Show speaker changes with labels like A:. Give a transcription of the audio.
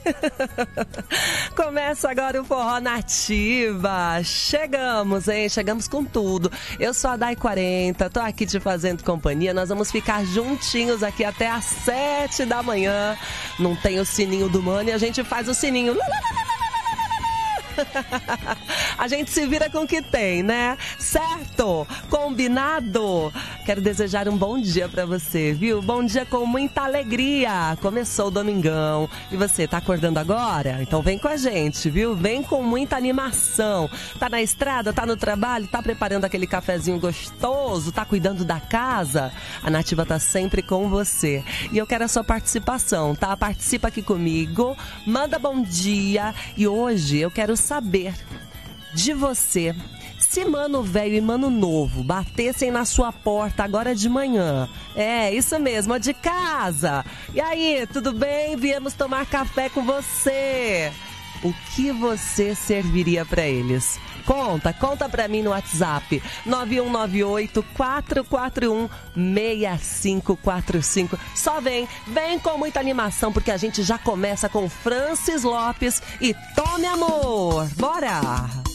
A: Começa agora o Forró Nativa. Chegamos, hein? Chegamos com tudo. Eu sou a Dai 40, tô aqui te fazendo companhia. Nós vamos ficar juntinhos aqui até às 7 da manhã. Não tem o sininho do Mano e a gente faz o sininho. A gente se vira com o que tem, né? Certo? Combinado? Quero desejar um bom dia pra você, viu? Bom dia com muita alegria. Começou o domingão. E você, tá acordando agora? Então vem com a gente, viu? Vem com muita animação. Tá na estrada? Tá no trabalho? Tá preparando aquele cafezinho gostoso? Tá cuidando da casa? A Nativa tá sempre com você. E eu quero a sua participação, tá? Participa aqui comigo. Manda bom dia. E hoje eu quero saber de você. Se Mano Velho e Mano Novo batessem na sua porta agora de manhã, isso mesmo, de casa. E aí, tudo bem? Viemos tomar café com você. O que você serviria para eles? Conta pra mim no WhatsApp 9198-441-6545. Só vem com muita animação, porque a gente já começa com Francis Lopes e Tome Amor. Bora!